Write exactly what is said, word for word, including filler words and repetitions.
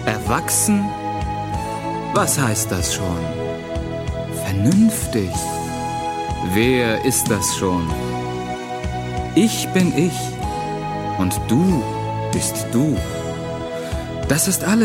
Erwachsen? Was heißt das schon? Vernünftig? Wer ist das schon? Ich bin ich und du bist du. Das ist alles.